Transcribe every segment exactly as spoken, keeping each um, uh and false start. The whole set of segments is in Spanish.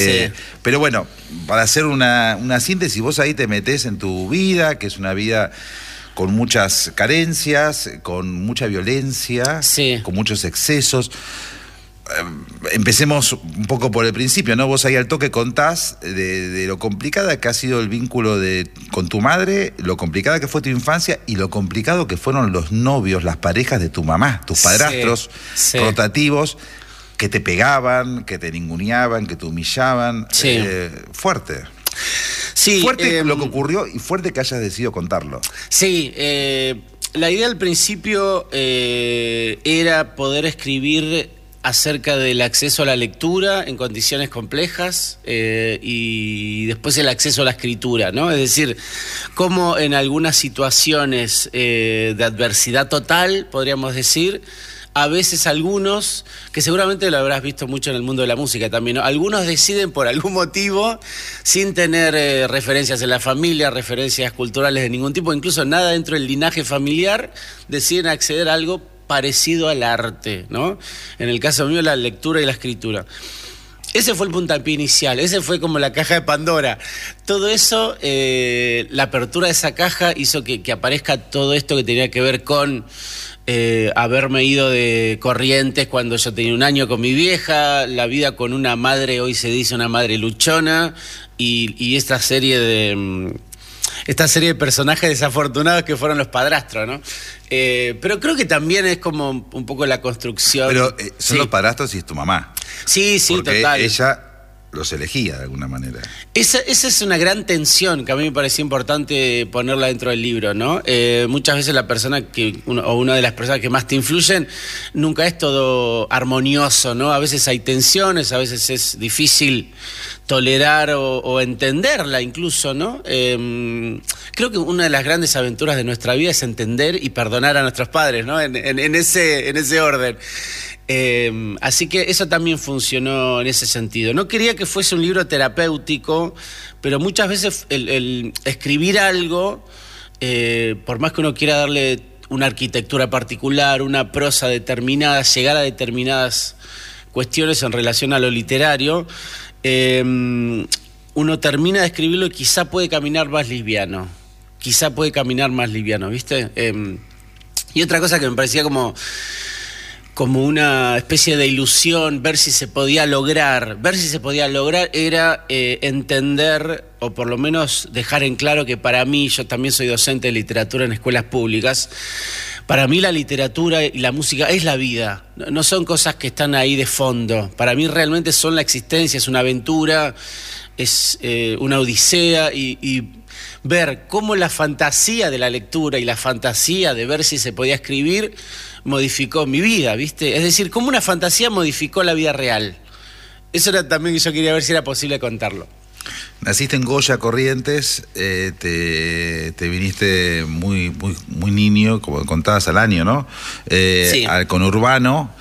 Sí. Eh, pero bueno, para hacer una, una síntesis, vos ahí te metés en tu vida, que es una vida con muchas carencias, con mucha violencia, sí. con muchos excesos. Empecemos un poco por el principio, ¿no? Vos ahí al toque contás de, de lo complicada que ha sido el vínculo de, con tu madre, lo complicada que fue tu infancia y lo complicado que fueron los novios, las parejas de tu mamá, tus padrastros sí, sí. rotativos, que te pegaban, que te ninguneaban, que te humillaban. Sí. Eh, fuerte. Sí, fuerte eh, lo que ocurrió y fuerte que hayas decidido contarlo. Sí, eh, la idea al principio eh, era poder escribir acerca del acceso a la lectura en condiciones complejas eh, y después el acceso a la escritura, ¿no? Es decir, cómo en algunas situaciones eh, de adversidad total, podríamos decir, a veces algunos, que seguramente lo habrás visto mucho en el mundo de la música también, ¿no? Algunos deciden por algún motivo, sin tener eh, referencias en la familia, referencias culturales de ningún tipo, incluso nada dentro del linaje familiar, deciden acceder a algo parecido al arte, ¿no? En el caso mío, la lectura y la escritura. Ese fue el puntapié inicial, ese fue como la caja de Pandora. Todo eso, eh, la apertura de esa caja hizo que, que aparezca todo esto que tenía que ver con eh, haberme ido de Corrientes cuando yo tenía un año con mi vieja, la vida con una madre, hoy se dice una madre luchona, y, y esta serie de... esta serie de personajes desafortunados que fueron los padrastros, ¿no? Eh, pero creo que también es como un poco la construcción. Pero eh, son sí. los padrastros y es tu mamá. Sí, sí, porque total. ella los elegía de alguna manera. Esa, esa es una gran tensión que a mí me parecía importante ponerla dentro del libro, ¿no? Eh, muchas veces la persona que, uno, o una de las personas que más te influyen, nunca es todo armonioso, ¿no? A veces hay tensiones, a veces es difícil tolerar o, o entenderla incluso, ¿no? Eh, creo que una de las grandes aventuras de nuestra vida es entender y perdonar a nuestros padres, ¿no? En, en, en, ese, en ese orden. Eh, así que eso también funcionó en ese sentido. No quería que fuese un libro terapéutico, pero muchas veces el, el escribir algo, eh, por más que uno quiera darle una arquitectura particular, una prosa determinada, llegar a determinadas cuestiones en relación a lo literario, eh, uno termina de escribirlo y quizá puede caminar más liviano, quizá puede caminar más liviano, ¿viste? Eh, y otra cosa que me parecía como... como una especie de ilusión, ver si se podía lograr, ver si se podía lograr era eh, entender, o por lo menos dejar en claro que para mí, yo también soy docente de literatura en escuelas públicas, para mí la literatura y la música es la vida, no son cosas que están ahí de fondo, para mí realmente son la existencia, es una aventura, es eh, una odisea y... y ver cómo la fantasía de la lectura y la fantasía de ver si se podía escribir modificó mi vida, ¿viste? Es decir, cómo una fantasía modificó la vida real. Eso era también que yo quería ver si era posible contarlo. Naciste en Goya, Corrientes, eh, te, te viniste muy, muy, muy niño, como contabas, al año, ¿no? Eh, sí. Al conurbano,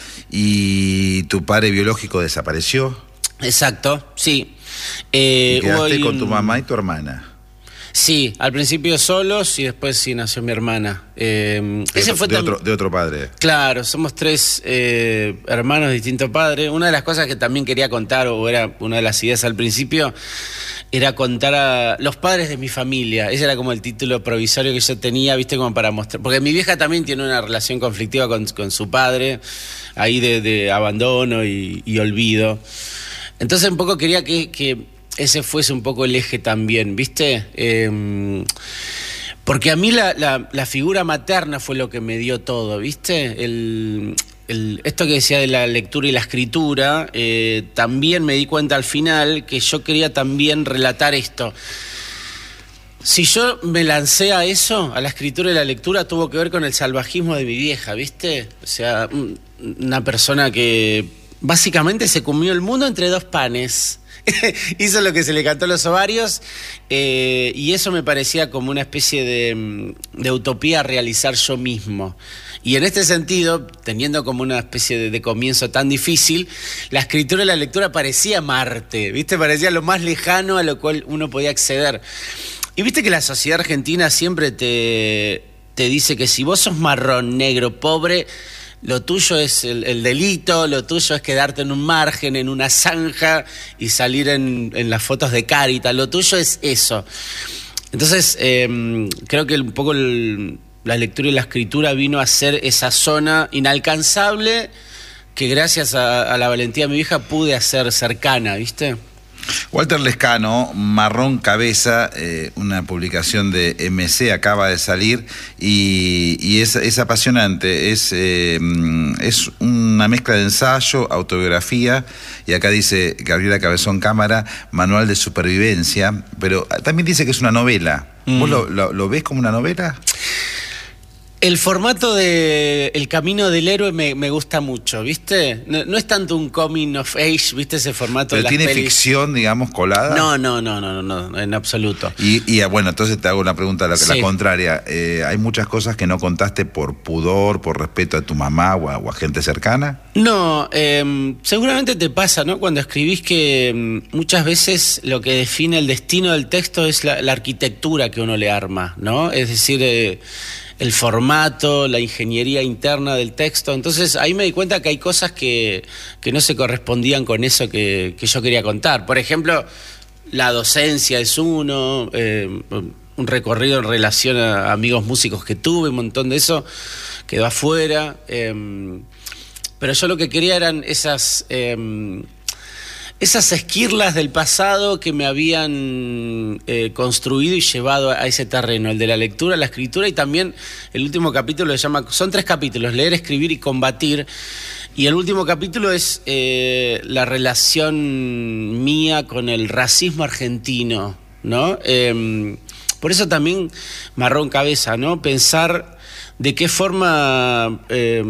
y tu padre biológico desapareció. Exacto, sí. Eh, y quedaste hubo con un... tu mamá y tu hermana. Sí, al principio solos y después sí nació mi hermana. Eh, De, ese otro, fue de, tam... otro, de otro padre. Claro, somos tres eh, hermanos de distinto padre. Una de las cosas que también quería contar, o era una de las ideas al principio, era contar a los padres de mi familia. Ese era como el título provisorio que yo tenía, viste, como para mostrar. Porque mi vieja también tiene una relación conflictiva con, con su padre, ahí de, de abandono y, y olvido. Entonces un poco quería que... que ese fuese un poco el eje también, ¿viste? Eh, porque a mí la, la, la figura materna fue lo que me dio todo, ¿viste? El, el, esto que decía de la lectura y la escritura, eh, también me di cuenta al final que yo quería también relatar esto. Si yo me lancé a eso, a la escritura y la lectura, tuvo que ver con el salvajismo de mi vieja, ¿viste? O sea, una persona que básicamente se comió el mundo entre dos panes. Hizo lo que se le cantó a los ovarios, eh, y eso me parecía como una especie de, de utopía a realizar yo mismo. Y en este sentido, teniendo como una especie de, de comienzo tan difícil, la escritura y la lectura parecía Marte, ¿viste? Parecía lo más lejano a lo cual uno podía acceder. Y viste que la sociedad argentina siempre te, te dice que si vos sos marrón, negro, pobre, lo tuyo es el, el delito, lo tuyo es quedarte en un margen, en una zanja y salir en, en las fotos de Cáritas, lo tuyo es eso. Entonces, eh, creo que un poco el, la lectura y la escritura vino a ser esa zona inalcanzable que gracias a, a la valentía de mi hija pude hacer cercana, ¿viste? Walter Lescano, Marrón Cabeza, eh, una publicación de M C, acaba de salir y, y es, es apasionante, es, eh, es una mezcla de ensayo, autobiografía, y acá dice Gabriela Cabezón Cámara, manual de supervivencia, pero también dice que es una novela. Mm. ¿Vos lo, lo, lo ves como una novela? El formato de El Camino del Héroe me, me gusta mucho, ¿viste? No, no es tanto un coming of age, ¿viste? Ese formato ¿Pero de las tiene pelis. ficción, digamos, colada? No, no, no, no, no, no, en absoluto. Y, y bueno, entonces te hago una pregunta, la, Sí. la contraria. Eh, ¿Hay muchas cosas que no contaste por pudor, por respeto a tu mamá o a, o a gente cercana? No, eh, seguramente te pasa, ¿no? Cuando escribís que mm, muchas veces lo que define el destino del texto es la, la arquitectura que uno le arma, ¿no? Es decir, eh, el formato, la ingeniería interna del texto. Entonces ahí me di cuenta que hay cosas que, que no se correspondían con eso que, que yo quería contar. Por ejemplo, la docencia es uno, eh, un recorrido en relación a amigos músicos que tuve, un montón de eso quedó afuera. Eh, pero yo lo que quería eran esas... Eh, Esas esquirlas del pasado que me habían eh, construido y llevado a ese terreno, el de la lectura, la escritura, y también el último capítulo se llama, son tres capítulos, leer, escribir y combatir, y el último capítulo es eh, la relación mía con el racismo argentino, ¿no? Eh, por eso también Marrón Cabeza, ¿no? Pensar de qué forma... Eh,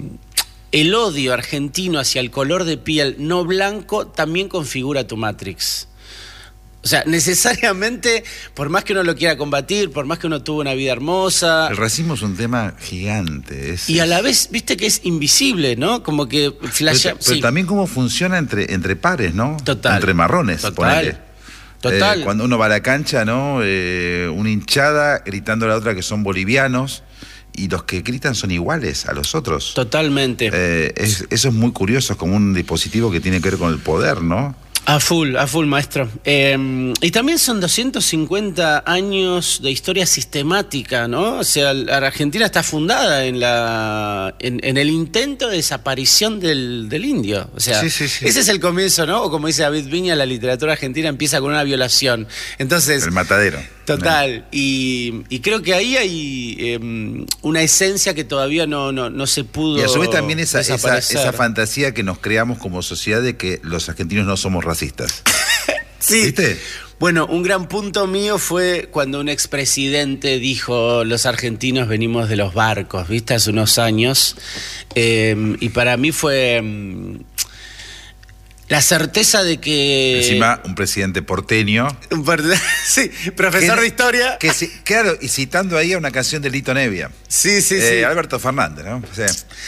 el odio argentino hacia el color de piel no blanco también configura tu Matrix. O sea, necesariamente, por más que uno lo quiera combatir, por más que uno tuvo una vida hermosa... El racismo es un tema gigante. Es, y a la vez, viste que es invisible, ¿no? Como que flashea... Pero, pero sí. también cómo funciona entre, entre pares, ¿no? Total. Entre marrones, Total. ponele. Total. Eh, cuando uno va a la cancha, ¿no? Eh, una hinchada gritando a la otra que son bolivianos, y los que gritan son iguales a los otros. Totalmente. Eh, es, eso es muy curioso, es como un dispositivo que tiene que ver con el poder, ¿no? A full, a full, maestro. Eh, y también son doscientos cincuenta años de historia sistemática, ¿no? O sea, la Argentina está fundada en la en, en el intento de desaparición del, del indio. O sea, sí, sí, sí. Ese es el comienzo, ¿no? O como dice David Viña, la literatura argentina empieza con una violación. Entonces, el matadero. Total. ¿No? Y, y creo que ahí hay eh, una esencia que todavía no, no, no se pudo. Y a su vez también esa, esa, esa fantasía que nos creamos como sociedad de que los argentinos no somos racistas. Sí. ¿Viste? Bueno, un gran punto mío fue cuando un expresidente dijo los argentinos venimos de los barcos, ¿viste? Hace unos años. Eh, y para mí fue um, la certeza de que... Encima, un presidente porteño. Sí, profesor que, de historia. Que, claro, y citando ahí a una canción de Lito Nevia. Sí, sí, eh, sí. Alberto Fernández, ¿no? Sí.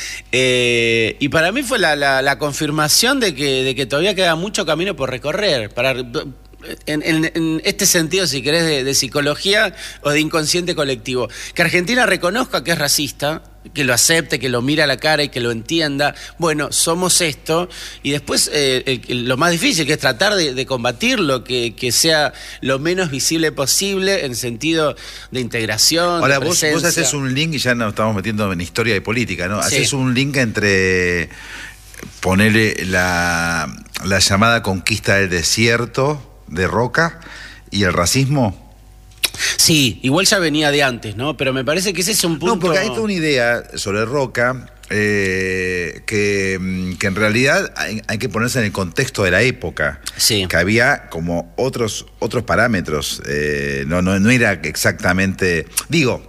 Eh, y para mí fue la, la, la confirmación de que, de que todavía queda mucho camino por recorrer. Para, en, en, en este sentido, si querés, de, de psicología o de inconsciente colectivo. Que Argentina reconozca que es racista, que lo acepte, que lo mire a la cara y que lo entienda. Bueno, somos esto. Y después eh, el, el, lo más difícil, que es tratar de, de combatirlo, que, que sea lo menos visible posible en sentido de integración. Ahora, de vos, vos haces un link, y ya nos estamos metiendo en historia y política, ¿no? Sí. Haces un link entre ponerle la, la llamada conquista del desierto de Roca y el racismo. Sí, igual ya venía de antes, ¿no? Pero me parece que ese es un punto... No, porque hay toda una idea sobre Roca eh, que, que en realidad hay, hay que ponerse en el contexto de la época. Sí. Que había como otros, otros parámetros. Eh, no, no, no era exactamente... Digo...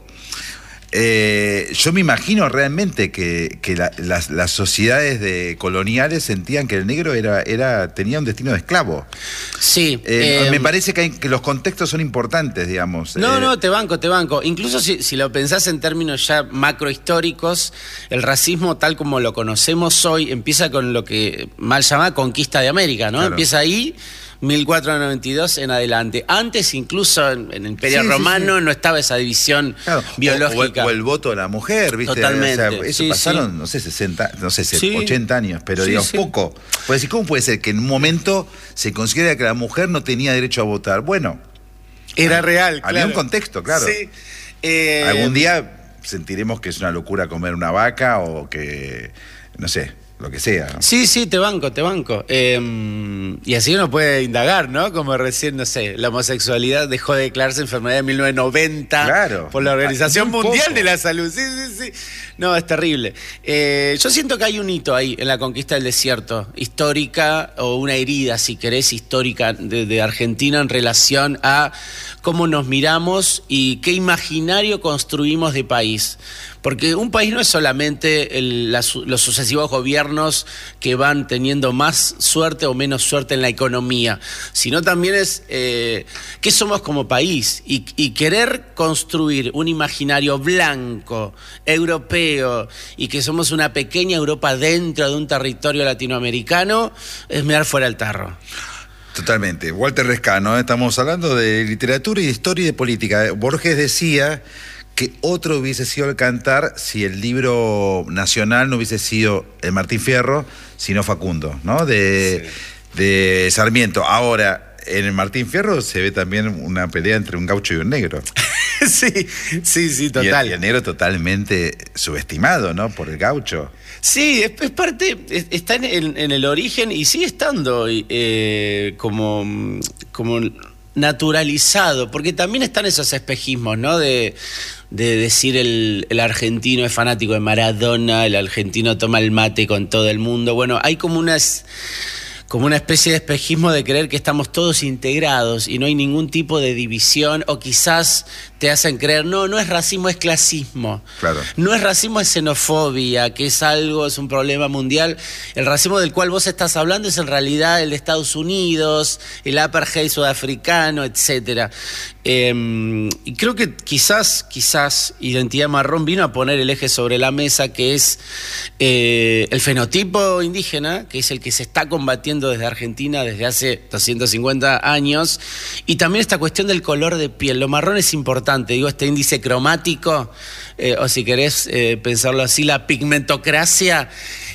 Eh, yo me imagino realmente que, que la, las, las sociedades de coloniales sentían que el negro era, era, tenía un destino de esclavo. Sí. Eh, eh, me parece que, hay, que los contextos son importantes, digamos. No, eh, no, te banco, te banco. Incluso si, si lo pensás en términos ya macrohistóricos, el racismo tal como lo conocemos hoy empieza con lo que mal llamada conquista de América, ¿no? Claro. Empieza ahí, mil cuatrocientos noventa y dos en adelante. Antes, incluso en, en el Imperio sí, Romano, sí, sí. no estaba esa división claro. biológica. O, o, el, o el voto de la mujer, ¿viste? Totalmente. O sea, eso sí, pasaron, sí. no sé, sesenta, no sé, sí. ochenta años, pero sí, digamos, sí. poco. Pues decir, ¿cómo puede ser que en un momento se considera que la mujer no tenía derecho a votar? Bueno, era real, había claro. un contexto, claro. Sí. Eh... Algún día sentiremos que es una locura comer una vaca o que, no sé, lo que sea, ¿no? Sí, sí, te banco, te banco. Eh, y así uno puede indagar, ¿no? Como recién, no sé, la homosexualidad dejó de declararse enfermedad en mil novecientos noventa claro. por la Organización Mundial poco. de la Salud. Sí, sí, sí. No, es terrible. Eh, yo siento que hay un hito ahí en la conquista del desierto, histórica, o una herida, si querés, histórica de, de Argentina en relación a cómo nos miramos y qué imaginario construimos de país. Porque un país no es solamente el, la, los sucesivos gobiernos que van teniendo más suerte o menos suerte en la economía, sino también es eh, qué somos como país y, y querer construir un imaginario blanco, europeo, y que somos una pequeña Europa dentro de un territorio latinoamericano, es mirar fuera el tarro. Totalmente. Walter Lescano, ¿eh? Estamos hablando de literatura y de historia y de política. Borges decía que otro hubiese sido el Cantar si el libro nacional no hubiese sido el Martín Fierro, sino Facundo, ¿no? De, sí. de Sarmiento. Ahora, en el Martín Fierro se ve también una pelea entre un gaucho y un negro. Sí, sí, sí, total. Y el, y el negro totalmente subestimado, ¿no? Por el gaucho. Sí, es, es parte, es, está en el, en el origen y sigue estando eh, como, como naturalizado, porque también están esos espejismos, ¿no? De, de decir el, el argentino es fanático de Maradona, el argentino toma el mate con todo el mundo. Bueno, hay como unas... como una especie de espejismo de creer que estamos todos integrados y no hay ningún tipo de división, o quizás te hacen creer, no, no es racismo, es clasismo. Claro. No es racismo, es xenofobia, que es algo, es un problema mundial. El racismo del cual vos estás hablando es en realidad el de Estados Unidos, el apartheid sudafricano, etcétera. Eh, y creo que quizás, quizás Identidad Marrón vino a poner el eje sobre la mesa, que es eh, el fenotipo indígena, que es el que se está combatiendo desde Argentina desde hace doscientos cincuenta años, y también esta cuestión del color de piel. Lo marrón es importante, digo, este índice cromático, eh, o si querés eh, pensarlo así, la pigmentocracia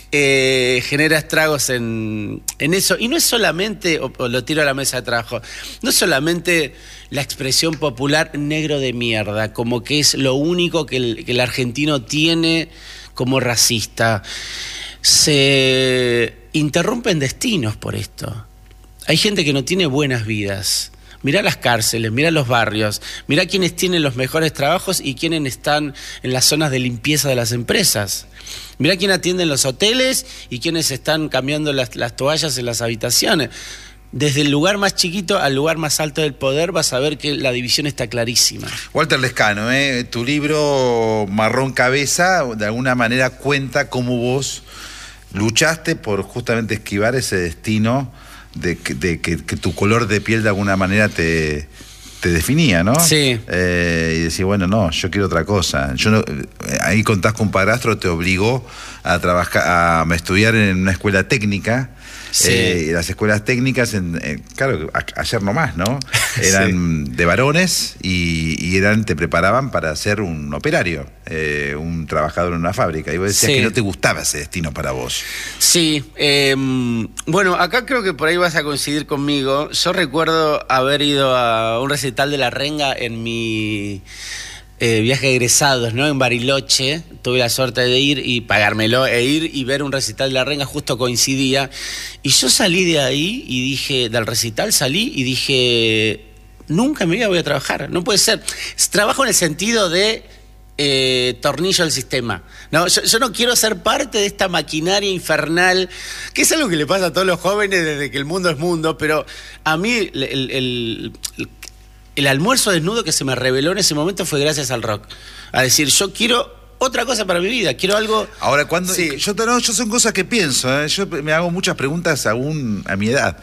eh, genera estragos en, en eso. Y no es solamente, o, o lo tiro a la mesa de trabajo, no es solamente la expresión popular negro de mierda, como que es lo único que el, que el argentino tiene como racista. Se interrumpen destinos por esto. Hay gente que no tiene buenas vidas. Mirá las cárceles, mirá los barrios, mirá quiénes tienen los mejores trabajos y quiénes están en las zonas de limpieza de las empresas. Mirá quién atiende en los hoteles y quiénes están cambiando las, las toallas en las habitaciones. Desde el lugar más chiquito al lugar más alto del poder vas a ver que la división está clarísima. Walter Lescano, ¿eh? Tu libro Marrón Cabeza de alguna manera cuenta cómo vos luchaste por justamente esquivar ese destino de, que, de que, que tu color de piel de alguna manera te, te definía, ¿no? Sí. Eh, y decir, bueno, no, yo quiero otra cosa. Yo no, ahí contás con un padrastro, te obligó a trabajar, a, a estudiar en una escuela técnica. Sí. Eh, las escuelas técnicas, en, eh, claro, a, ayer nomás, ¿no? Eran sí. de varones y, y eran, te preparaban para ser un operario, eh, un trabajador en una fábrica. Y vos decías sí. que no te gustaba ese destino para vos. Sí. Eh, bueno, acá creo que por ahí vas a coincidir conmigo. Yo recuerdo haber ido a un recital de La Renga en mi... Eh, viaje de egresados, ¿no? En Bariloche, tuve la suerte de ir y pagármelo e ir y ver un recital de La Renga, justo coincidía. Y yo salí de ahí y dije, del recital salí y dije, nunca en mi vida voy a trabajar, no puede ser. Trabajo en el sentido de eh, tornillo del sistema. No, yo, yo no quiero ser parte de esta maquinaria infernal, que es algo que le pasa a todos los jóvenes desde que el mundo es mundo, pero a mí el... el, el, el El almuerzo desnudo que se me reveló en ese momento fue gracias al rock. A decir, yo quiero otra cosa para mi vida, quiero algo... Ahora, cuando sí. yo, no, yo son cosas que pienso, ¿eh? Yo me hago muchas preguntas aún a mi edad.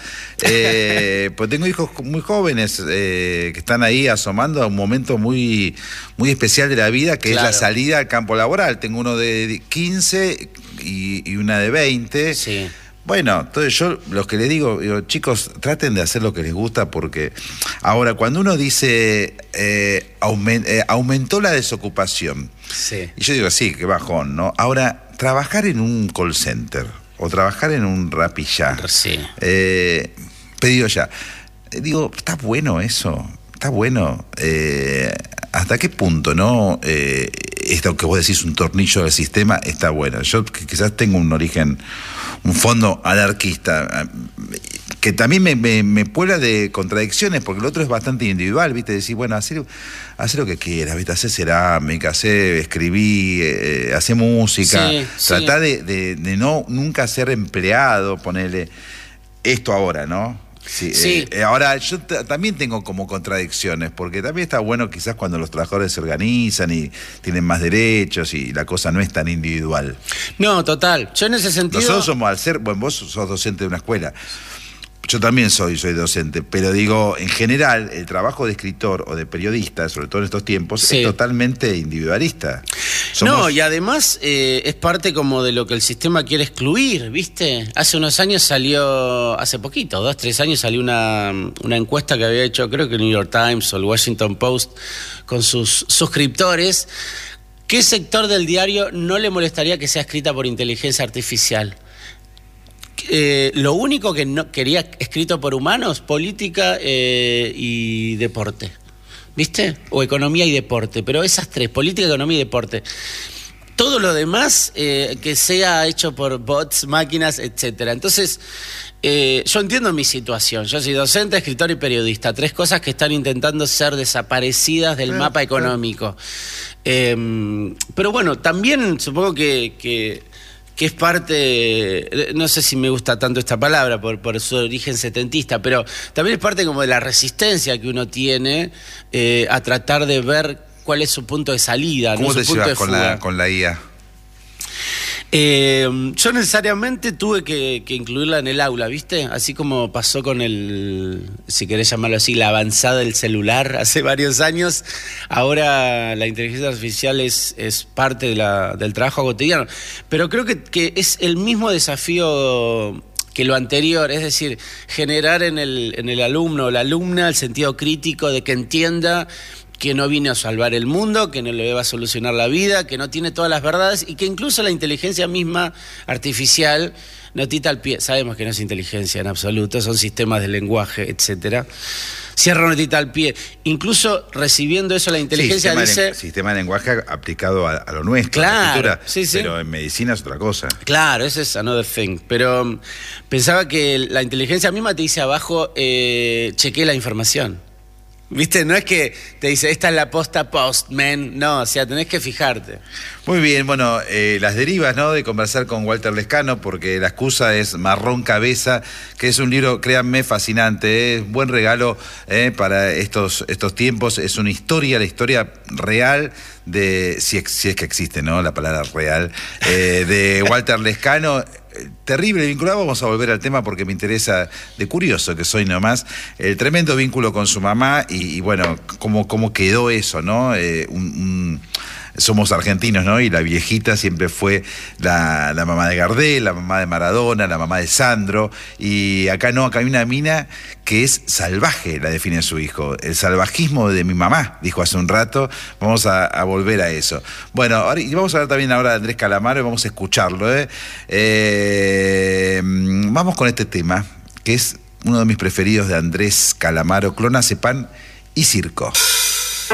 Eh, pues tengo hijos muy jóvenes eh, que están ahí asomando a un momento muy, muy especial de la vida, que claro. es la salida al campo laboral. Tengo uno de quince y, y una de veinte. Sí. Bueno, entonces yo lo que les digo, digo, chicos, traten de hacer lo que les gusta, porque ahora cuando uno dice eh, aument, eh, aumentó la desocupación, sí. Y yo digo, sí, qué bajón, ¿no? Ahora, trabajar en un call center o trabajar en un Rappi Ya, sí. eh, pedido ya, eh, digo, está bueno eso, está bueno. Eh, ¿Hasta qué punto, no? Eh, esto que vos decís, un tornillo del sistema, está bueno. Yo que quizás tengo un origen, un fondo anarquista, que también me, me, me puebla de contradicciones, porque el otro es bastante individual, ¿viste? Decir, bueno, hacer, hacer lo que quieras, ¿viste? Hacer cerámica, hacer, escribir, eh, hacer música, sí, tratar sí. de, de, de no nunca ser empleado, ponerle esto ahora, ¿no? Sí, sí. Eh, ahora yo t- también tengo como contradicciones, porque también está bueno quizás cuando los trabajadores se organizan y tienen más derechos y la cosa no es tan individual. No, total. Yo en ese sentido... Nosotros somos, al ser, bueno, vos sos docente de una escuela, yo también soy, soy docente, pero digo, en general, el trabajo de escritor o de periodista, sobre todo en estos tiempos, sí. es totalmente individualista. Somos... No, y además eh, es parte como de lo que el sistema quiere excluir, ¿viste? Hace unos años salió, hace poquito, dos, tres años salió una, una encuesta que había hecho, creo que el New York Times o el Washington Post, con sus suscriptores. ¿Qué sector del diario no le molestaría que sea escrita por inteligencia artificial? Eh, lo único que no quería escrito por humanos, política eh, y deporte, ¿viste? O economía y deporte, pero esas tres, política, economía y deporte. Todo lo demás eh, que sea hecho por bots, máquinas, etcétera. Entonces, eh, yo entiendo mi situación. Yo soy docente, escritor y periodista. Tres cosas que están intentando ser desaparecidas del claro, mapa económico. Claro. Eh, pero bueno, también supongo que... que que es parte, no sé si me gusta tanto esta palabra por, por su origen setentista, pero también es parte como de la resistencia que uno tiene eh, a tratar de ver cuál es su punto de salida. ¿Cómo ¿no? te su punto llevas de con la, con la I A? Eh, yo necesariamente tuve que, que incluirla en el aula, ¿viste? Así como pasó con el, si querés llamarlo así, la avanzada del celular hace varios años. Ahora la inteligencia artificial es, es parte de la, del trabajo cotidiano. Pero creo que, que es el mismo desafío que lo anterior, es decir, generar en el, en el alumno o la alumna el sentido crítico de que entienda que no vine a salvar el mundo, que no le va a solucionar la vida, que no tiene todas las verdades y que incluso la inteligencia misma artificial, notita al pie, sabemos que no es inteligencia en absoluto, son sistemas de lenguaje, etcétera. Cierra notita al pie. Incluso recibiendo eso la inteligencia sí, sistema dice... De, sistema de lenguaje aplicado a, a lo nuestro, claro, a la escritura, sí, sí. Pero en medicina es otra cosa. Claro, ese es another thing. Pero um, pensaba que la inteligencia misma te dice abajo, eh, chequee la información. ¿Viste? No es que te dice, esta es la posta postman. No, o sea, tenés que fijarte. Muy bien, bueno, eh, las derivas, ¿no? De conversar con Walter Lescano, porque la excusa es Marrón Cabeza, que es un libro, créanme, fascinante. Es ¿eh? Buen regalo ¿eh? para estos, estos tiempos. Es una historia, la historia real de, si, si es que existe, ¿no? La palabra real, eh, de Walter Lescano. Terrible vinculado, vamos a volver al tema porque me interesa, de curioso que soy nomás, el tremendo vínculo con su mamá y, y bueno, cómo, cómo quedó eso, ¿no? Eh, un, un, somos argentinos, ¿no? Y la viejita siempre fue la, la mamá de Gardel, la mamá de Maradona, la mamá de Sandro, y acá no, acá hay una mina que es salvaje, la define su hijo, el salvajismo de mi mamá, dijo hace un rato, vamos a, a volver a eso. Bueno, ahora, y vamos a hablar también ahora de Andrés Calamaro y vamos a escucharlo, ¿eh? Eh, vamos con este tema, que es uno de mis preferidos de Andrés Calamaro, Clonazepam y Circo.